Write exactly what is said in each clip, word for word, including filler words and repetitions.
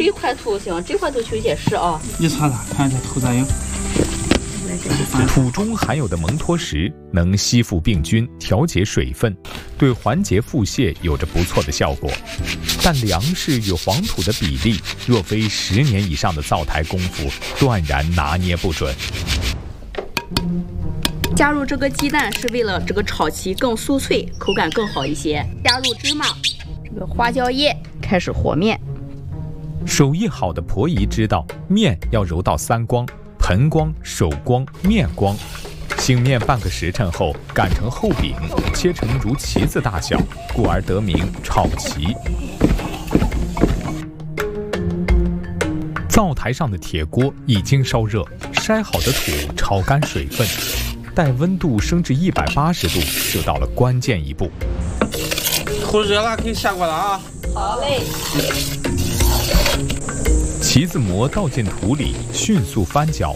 一块土行，这块土取些石啊。 你擦擦，看这土咋样？ 土中含有的蒙脱石能吸附病菌，调节水分，对缓解腹泻有着不错的效果。但粮食与黄土的比例，若非十年以上的灶台功夫，断然拿捏不准。 加入这个鸡蛋是为了这个炒起更酥脆，口感更好一些。加入芝麻，这个花椒叶，开始和面。 手艺好的婆姨知道，面要揉到三光。盆光、手光、面光，醒面半个时辰后擀成厚饼，切成如旗子大小，故而得名炒旗。灶台上的铁锅已经烧热，筛好的土炒干水分，待温度升至一百八十度，就到了关键一步。 土热了，可以下锅了啊！ 好嘞。 旗子膜倒进土里，迅速翻搅。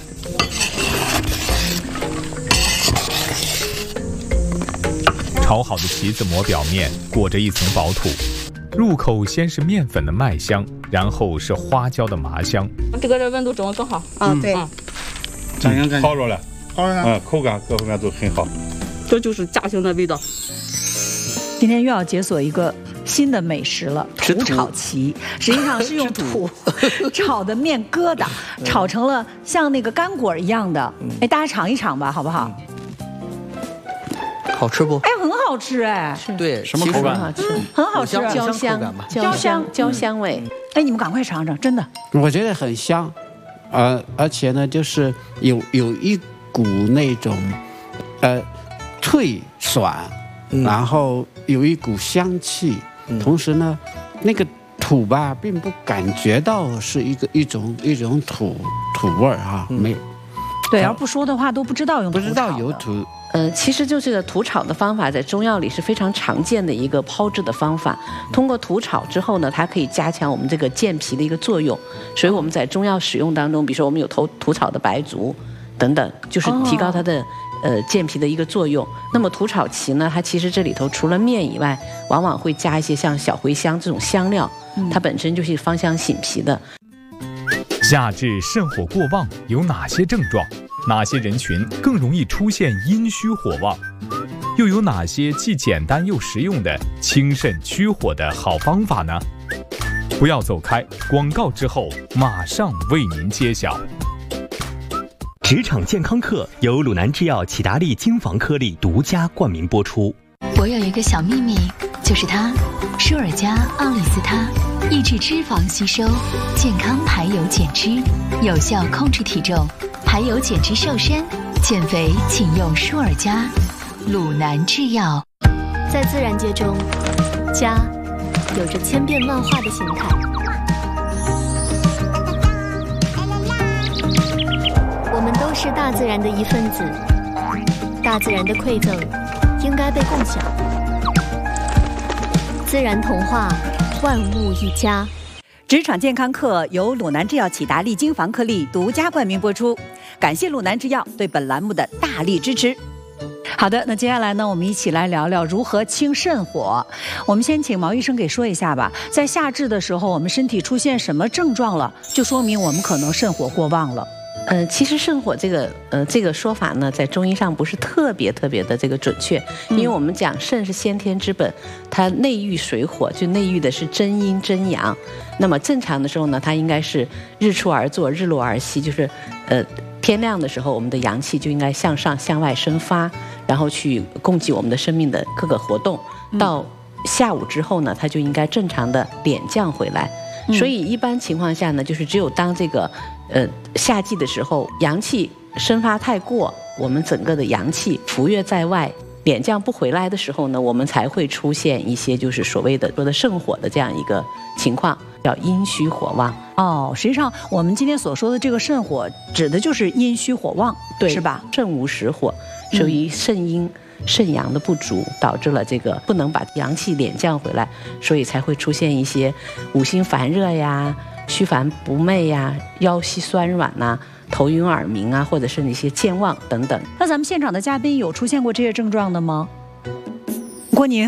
炒好的旗子膜表面裹着一层薄土，入口先是面粉的麦香，然后是花椒的麻香。 这个这温度掌握更好。 啊，对。 咋样？ 好着了， 好了。 嗯，口感各方面都很好。 这就是家乡的味道。 今天又要解锁一个新的美食了，土炒旗，实际上是用土炒的面疙瘩，炒成了像那个干果一样的。哎，大家尝一尝吧，好不好？ 好吃不？ 哎，很好吃哎。 对， 什么口感？ 很好吃， 很好吃， 焦香，焦香，焦香味。 哎，你们赶快尝尝，真的。 我觉得很香，呃，而且呢，就是有有一股那种，呃，脆爽。嗯、然后有一股香气，嗯、同时呢，那个土吧，并不感觉到是一个一种一种土土味儿哈，嗯、没有。 对，要不说的话都不知道用土不知道有土。 呃，其实就这个土炒的方法，在中药里是非常常见的一个炮制的方法。通过土炒之后呢，它可以加强我们这个健脾的一个作用。所以我们在中药使用当中，比如说我们有土土炒的白术等等，就是提高它的。哦呃，健脾的一个作用。那么土炒旗呢，它其实这里头除了面以外，往往会加一些像小茴香这种香料，它本身就是芳香醒脾的。 夏至肾火过旺有哪些症状？哪些人群更容易出现阴虚火旺？又有哪些既简单又实用的清肾驱火的好方法呢？不要走开，广告之后马上为您揭晓。 职场健康课由鲁南制药启达利精防颗粒独家冠名播出。 我有一个小秘密，就是它，舒尔佳奥利司他，抑制脂肪吸收，健康排油减脂，有效控制体重，排油减脂瘦身，减肥请用舒尔佳。鲁南制药。 在自然界中，家有着千变万化的形态。我们都是大自然的一份子，大自然的馈赠应该被共享。自然童话，万物一家。 职场健康课由鲁南制药启达利精防颗粒独家冠名播出，感谢鲁南制药对本栏目的大力支持。好的，那接下来呢，我们一起来聊聊如何清肾火。我们先请毛医生给说一下吧，在夏至的时候，我们身体出现什么症状了，就说明我们可能肾火过旺了。 呃，其实肾火这个呃这个说法呢，在中医上不是特别特别的这个准确，因为我们讲肾是先天之本，它内郁水火，就内郁的是真阴真阳。那么正常的时候呢，它应该是日出而作，日落而息，就是呃天亮的时候，我们的阳气就应该向上向外生发，然后去供给我们的生命的各个活动。到下午之后呢，它就应该正常的敛降回来。所以一般情况下呢，就是只有当这个呃夏季的时候，阳气生发太过，我们整个的阳气浮跃在外，敛降不回来的时候呢，我们才会出现一些就是所谓的说的肾火的这样一个情况，叫阴虚火旺。 哦，实际上我们今天所说的这个肾火，指的就是阴虚火旺， 对， 是吧？ 肾无实火，属于肾阴。嗯肾阳的不足导致了这个不能把阳气敛降回来，所以才会出现一些五心烦热呀、虚烦不寐呀、腰膝酸软呐、头晕耳鸣啊，或者是那些健忘等等。 那咱们现场的嘉宾有出现过这些症状的吗？郭宁，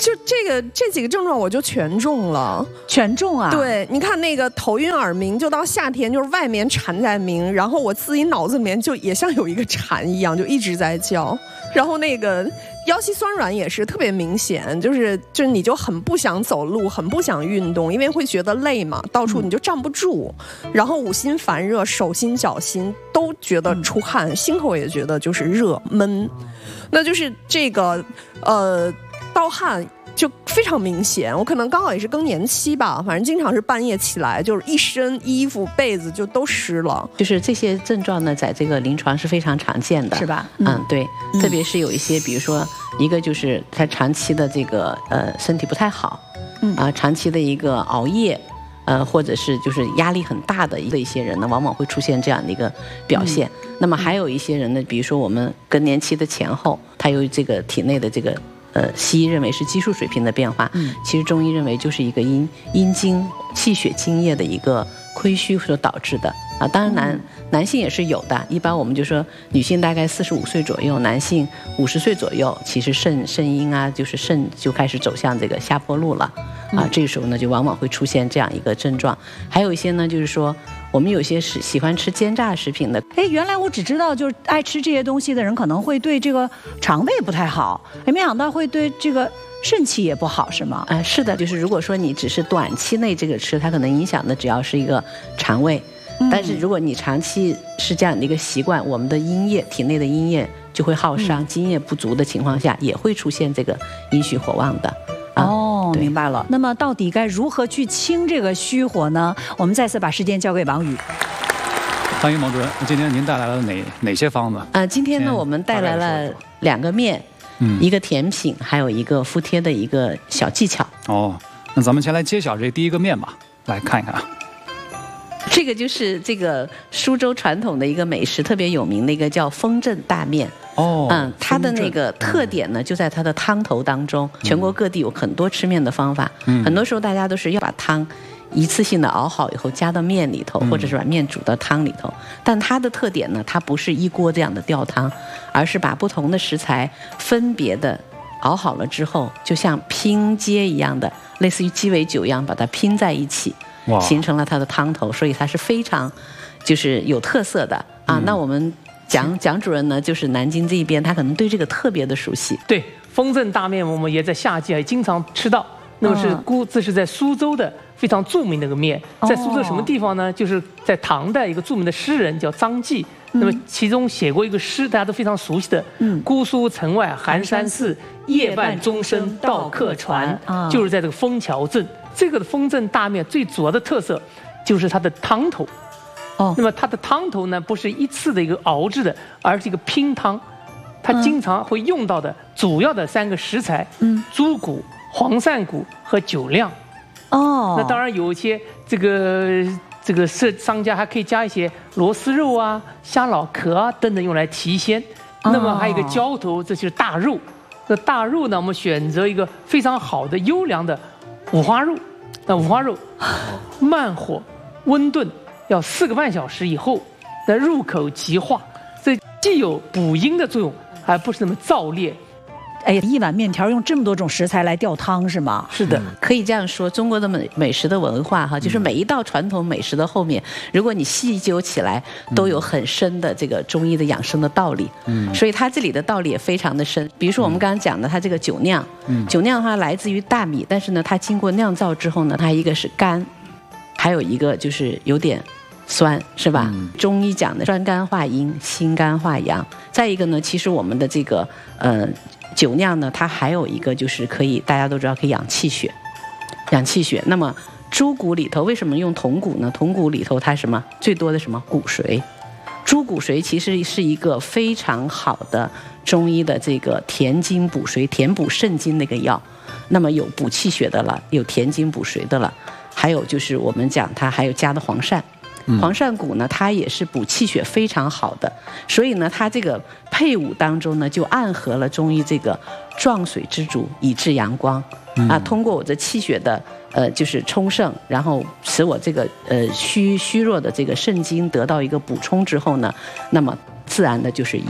就这个这几个症状我就全中了， 全中啊！ 对，你看那个头晕耳鸣，就到夏天就是外面蝉在鸣，然后我自己脑子里面就也像有一个蝉一样，就一直在叫，然后那个腰膝酸软也是特别明显，就是就是你就很不想走路，很不想运动，因为会觉得累嘛，到处你就站不住，嗯、然后五心烦热，手心脚心都觉得出汗，嗯、心口也觉得就是热闷，那就是这个呃盗汗。就非常明显，我可能刚好也是更年期吧，反正经常是半夜起来，就是一身衣服被子就都湿了。 就是这些症状呢，在这个临床是非常常见的， 是吧？ 嗯，嗯对，特别是有一些，比如说一个就是他长期的这个呃身体不太好，嗯啊、呃，长期的一个熬夜，呃，或者是就是压力很大的一些人呢，往往会出现这样的一个表现。嗯、那么还有一些人呢，比如说我们更年期的前后，他有这个体内的这个。呃，西医认为是激素水平的变化，嗯，其实中医认为就是一个阴阴经气血津液的一个亏虚所导致的啊。当然男、嗯、男性也是有的，一般我们就说女性大概四十五岁左右，男性五十岁左右，其实肾肾阴啊，就是肾就开始走向这个下坡路了啊。这个时候呢，就往往会出现这样一个症状。还有一些呢，就是说。我们有些是喜欢吃煎炸食品的， 哎，原来我只知道就是爱吃这些东西的人可能会对这个肠胃不太好，哎，没想到会对这个肾气也不好，是吗？ 啊、呃，是的，就是如果说你只是短期内这个吃，它可能影响的只要是一个肠胃，嗯、但是如果你长期是这样的一个习惯，我们的阴液体内的阴液就会耗伤，嗯、津液不足的情况下，也会出现这个阴虚火旺的。 哦，明白了。那么到底该如何去清这个虚火呢？我们再次把时间交给王宇。 欢迎王主任，今天您带来了哪哪些方子？ 呃，今天呢，我们带来了两个面，嗯，一个甜品，还有一个敷贴的一个小技巧。 哦，那咱们先来揭晓这第一个面吧，来看一看啊。 这个就是这个苏州传统的一个美食，特别有名的一个叫风镇大面。 哦， 嗯，它的那个特点呢，就在它的汤头当中。全国各地有很多吃面的方法，嗯、很多时候大家都是要把汤一次性的熬好以后加到面里头，或者是把面煮到汤里头。但它的特点呢，它不是一锅这样的吊汤，而是把不同的食材分别的熬好了之后，就像拼接一样的，类似于鸡尾酒一样，把它拼在一起。形成了它的汤头，所以它是非常就是有特色的啊。嗯、那我们蒋蒋主任呢，就是南京这一边，他可能对这个特别的熟悉。 对，风镇大面我们也在夏季还经常吃到。那么是估这是在苏州的非常著名的一个面，在苏州什么地方呢？就是在唐代一个著名的诗人叫张继，那么其中写过一个诗，大家都非常熟悉的，嗯，姑苏城外寒山寺，夜半钟声到客船，就是在这个枫桥镇。这个的风镇大面最主要的特色就是它的汤头，哦，那么它的汤头呢不是一次的一个熬制的，而是一个拼汤，它经常会用到的主要的三个食材，嗯，猪骨、黄鳝骨和酒酿，哦，那当然有一些这个这个商商家还可以加一些螺丝肉啊、虾脑壳啊等等用来提鲜，那么还有一个浇头，这就是大肉，那大肉呢我们选择一个非常好的优良的五花肉，那五花肉慢火温炖要四个半小时以后，那入口即化，这既有补阴的作用，还不是那么燥烈。 哎，一碗面条用这么多种食材来吊汤是吗？ 是的，可以这样说。中国的美美食的文化哈，就是每一道传统美食的后面，如果你细究起来，都有很深的这个中医的养生的道理。嗯，所以它这里的道理也非常的深。比如说我们刚刚讲的，它这个酒酿，嗯，酒酿它来自于大米，但是呢，它经过酿造之后呢，它一个是干，还有一个就是有点酸，是吧？嗯、中医讲的酸甘化阴，心肝化阳。再一个呢，其实我们的这个呃。酒酿呢，它还有一个就是可以，大家都知道可以养气血，养气血。那么猪骨里头为什么用筒骨呢？筒骨里头它什么最多的什么骨髓？猪骨髓其实是一个非常好的中医的这个填精补髓、填补肾精的一个药。那么有补气血的了，有填精补髓的了，还有就是我们讲它还有加的黄鳝。黄鳝骨呢，它也是补气血非常好的，所以呢，它这个配伍当中呢，就暗合了中医这个壮水之主，以至阳光、嗯、啊。通过我这气血的呃，就是充盛，然后使我这个呃虚虚弱的这个肾精得到一个补充之后呢，那么自然的就是以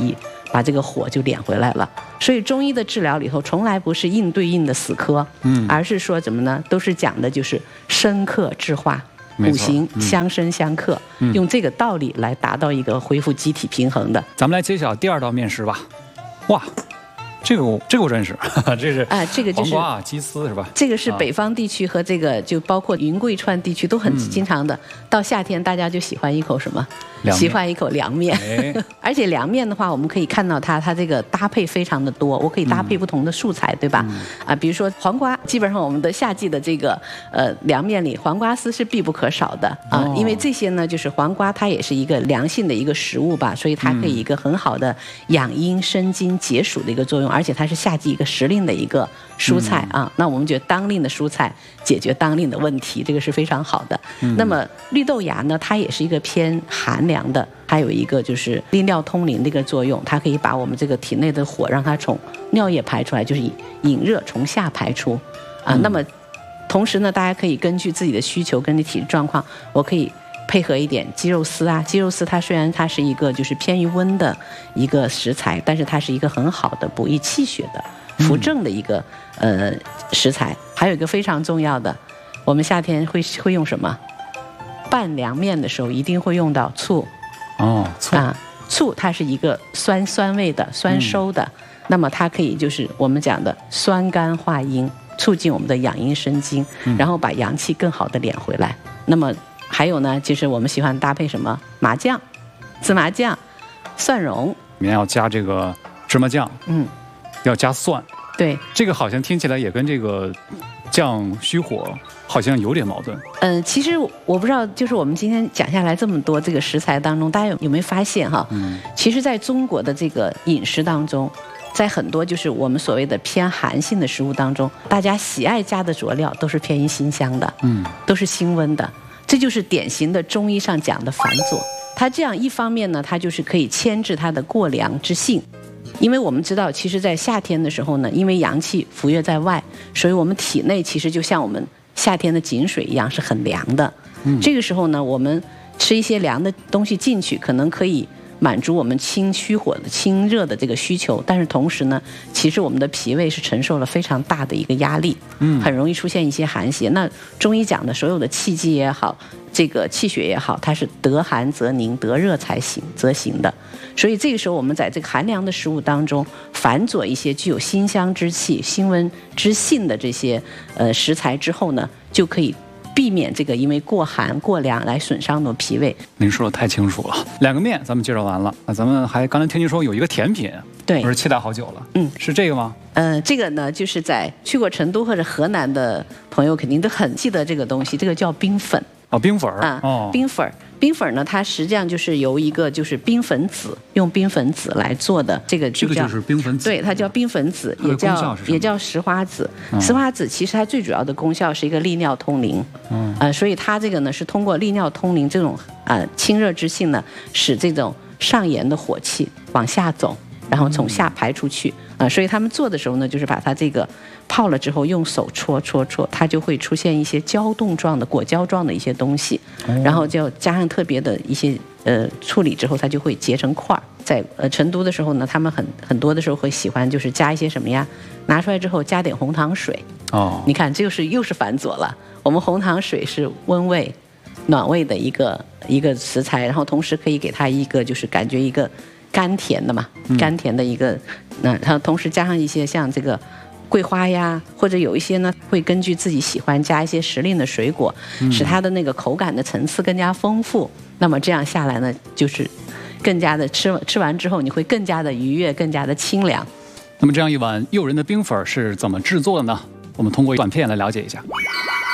把这个火就敛回来了。所以中医的治疗里头从来不是应对应的死磕，嗯，而是说怎么呢？都是讲的就是生克制化，五行相生相克，嗯，用这个道理来达到一个恢复机体平衡的。 咱们来揭晓第二道面食吧。哇！这个我这个我认识，这是啊，这个就是黄瓜啊，鸡丝是吧？ 这个是北方地区和这个就包括云贵川地区都很经常的。嗯、到夏天大家就喜欢一口什么？喜欢一口凉面。哎、而且凉面的话，我们可以看到它它这个搭配非常的多，我可以搭配不同的素材，嗯、对吧？嗯、啊，比如说黄瓜，基本上我们的夏季的这个呃凉面里，黄瓜丝是必不可少的啊，哦、因为这些呢，就是黄瓜它也是一个凉性的一个食物吧，所以它可以一个很好的养阴生津解暑的一个作用。而且它是夏季一个时令的一个蔬菜啊，嗯、那我们觉得当令的蔬菜解决当令的问题，这个是非常好的。嗯、那么绿豆芽呢，它也是一个偏寒凉的，还有一个就是利尿通淋的一个作用，它可以把我们这个体内的火让它从尿液排出来，就是引热从下排出啊。嗯、那么同时呢，大家可以根据自己的需求，根据体质状况，我可以配合一点鸡肉丝啊，鸡肉丝它虽然它是一个就是偏于温的一个食材，但是它是一个很好的补益气血的扶正的一个、嗯、呃食材。还有一个非常重要的，我们夏天会会用什么？拌凉面的时候一定会用到醋。 哦，醋啊，醋它是一个酸酸味的、酸收的，嗯、那么它可以就是我们讲的酸甘化阴，促进我们的养阴生津，嗯、然后把阳气更好的敛回来。那么还有呢，就是我们喜欢搭配什么麻酱、芝麻酱、蒜蓉，里面要加这个芝麻酱，嗯，要加蒜， 对， 这个好像听起来也跟这个降虚火好像有点矛盾。 嗯、呃，其实我不知道，就是我们今天讲下来这么多这个食材当中，大家有有没有发现哈？嗯，其实在中国的这个饮食当中，在很多就是我们所谓的偏寒性的食物当中，大家喜爱加的佐料都是偏于辛香的，嗯，都是辛温的。这就是典型的中医上讲的繁佐，它这样一方面呢，它就是可以牵制它的过凉之性，因为我们知道，其实，在夏天的时候呢，因为阳气浮越在外，所以我们体内其实就像我们夏天的井水一样是很凉的。嗯，这个时候呢，我们吃一些凉的东西进去，可能可以满足我们清虚火的清热的这个需求，但是同时呢，其实我们的脾胃是承受了非常大的一个压力，嗯，很容易出现一些寒邪。那中医讲的所有的气机也好，这个气血也好，它是得寒则凝，得热才行则行的。所以这个时候我们在这个寒凉的食物当中繁佐一些具有辛香之气、辛温之性的这些呃食材之后呢，就可以避免这个因为过寒过凉来损伤的脾胃。 您说的太清楚了。两个面咱们介绍完了，那咱们还刚才听您说有一个甜品， 对， 我是期待好久了。嗯，是这个吗？ 呃，这个呢，就是在去过成都或者河南的朋友肯定都很记得这个东西，这个叫冰粉。 哦，冰粉啊，哦，冰粉冰粉呢，它实际上就是由一个就是冰粉子，用冰粉子来做的，这个这个就是冰粉子， 对，它叫冰粉子，也叫也叫石花子。嗯、石花子其实它最主要的功效是一个利尿通淋，嗯，呃，所以它这个呢是通过利尿通淋这种呃清热之性呢，使这种上炎的火气往下走，然后从下排出去啊、呃，所以他们做的时候呢，就是把它这个泡了之后用手搓搓搓，它就会出现一些胶冻状的果胶状的一些东西，然后就加上特别的一些呃处理之后，它就会结成块儿。在呃成都的时候呢，他们很很多的时候会喜欢就是加一些什么呀？拿出来之后加点红糖水。哦，你看这就是又是繁佐了。我们红糖水是温胃、暖胃的一个一个食材，然后同时可以给它一个就是感觉一个甘甜的嘛，甘甜的一个，那然后同时加上一些像这个桂花呀，或者有一些呢会根据自己喜欢加一些时令的水果，使它的那个口感的层次更加丰富。那么这样下来呢，就是更加的吃吃完之后，你会更加的愉悦，更加的清凉。 那么这样一碗诱人的冰粉是怎么制作的呢？我们通过短片来了解一下。